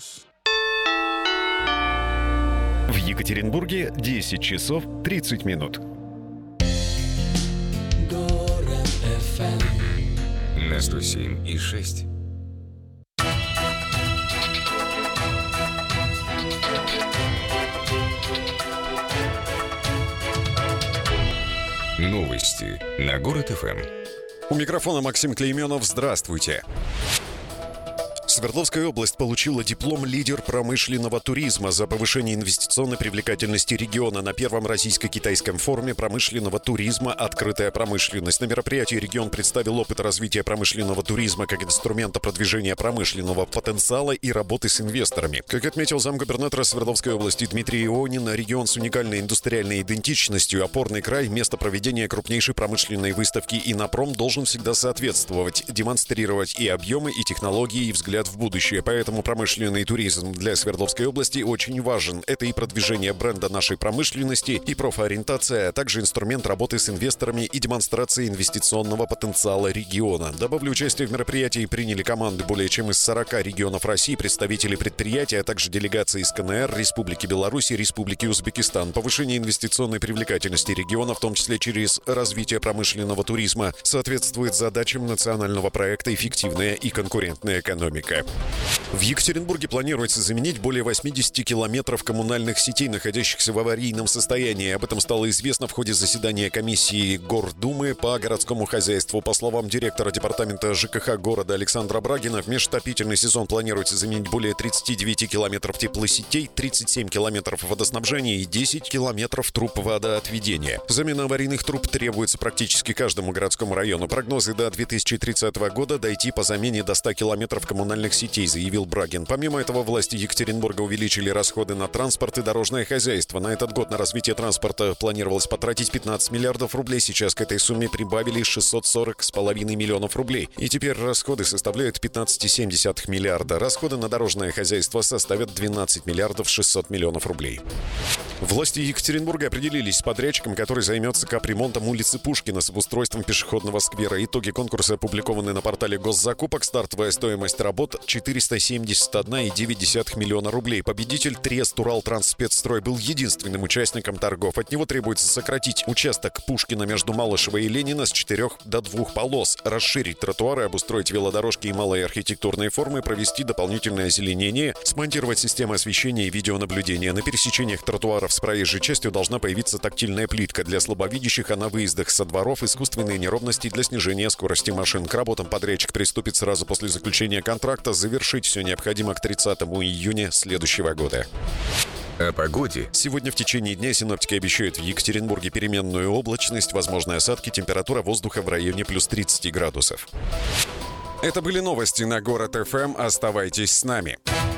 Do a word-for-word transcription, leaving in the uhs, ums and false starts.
News. В Екатеринбурге десять часов тридцать минут. Город эф эм на сто семь и шесть. Новости на Город эф эм. У микрофона Максим Клейменов. Здравствуйте. Свердловская область получила диплом «Лидер промышленного туризма» за повышение инвестиционной привлекательности региона на первом российско-китайском форуме промышленного туризма «Открытая промышленность». На мероприятии регион представил опыт развития промышленного туризма как инструмента продвижения промышленного потенциала и работы с инвесторами. Как отметил замгубернатора Свердловской области Дмитрий Ионин, регион с уникальной индустриальной идентичностью, опорный край, место проведения крупнейшей промышленной выставки «Иннопром» должен всегда соответствовать, демонстрировать и объемы, и технологии, и взгляд в будущее. Поэтому промышленный туризм для Свердловской области очень важен. Это и продвижение бренда нашей промышленности, и профориентация, а также инструмент работы с инвесторами и демонстрации инвестиционного потенциала региона. Добавлю, участие в мероприятии приняли команды более чем из сорока регионов России, представители предприятий, а также делегации из ка эн эр, Республики Беларусь и Республики Узбекистан. Повышение инвестиционной привлекательности региона, в том числе через развитие промышленного туризма, соответствует задачам национального проекта «Эффективная и конкурентная экономика». В Екатеринбурге планируется заменить более восьмидесяти километров коммунальных сетей, находящихся в аварийном состоянии. Об этом стало известно в ходе заседания комиссии Гордумы по городскому хозяйству. По словам директора департамента жэ ка ха города Александра Брагина, в межотопительный сезон планируется заменить более тридцати девяти километров теплосетей, тридцать семь километров водоснабжения и десять километров труб водоотведения. Замена аварийных труб требуется практически каждому городскому району. Прогнозы до две тысячи тридцатого года дойти по замене до ста километров коммунальных сетей, заявил Брагин. Помимо этого, власти Екатеринбурга увеличили расходы на транспорт и дорожное хозяйство. На этот год на развитие транспорта планировалось потратить пятнадцать миллиардов рублей. Сейчас к этой сумме прибавили шестьсот сорок с половиной миллионов рублей. И теперь расходы составляют пятнадцать целых семь десятых миллиарда. Расходы на дорожное хозяйство составят двенадцать миллиардов шестьсот миллионов рублей. Власти Екатеринбурга определились с подрядчиком, который займется капремонтом улицы Пушкина с обустройством пешеходного сквера. Итоги конкурса опубликованы на портале госзакупок. Стартовая стоимость работ четыреста семьдесят один целых девять десятых миллиона рублей. Победитель Трест Уралтрансспецстрой был единственным участником торгов. От него требуется сократить участок Пушкина между Малышевой и Ленина с четырех до двух полос, расширить тротуары, обустроить велодорожки и малые архитектурные формы, провести дополнительное озеленение, смонтировать системы освещения и видеонаблюдения. На пересечениях тротуаров с проезжей частью должна появиться тактильная плитка для слабовидящих, а на выездах со дворов искусственные неровности для снижения скорости машин. К работам подрядчик приступит сразу после заключения контракта. Завершить все необходимо к тридцатому июня следующего года. О погоде. Сегодня в течение дня синоптики обещают в Екатеринбурге переменную облачность, возможны осадки, температура воздуха в районе плюс тридцати градусов. Это были новости на Город эф эм. Оставайтесь с нами.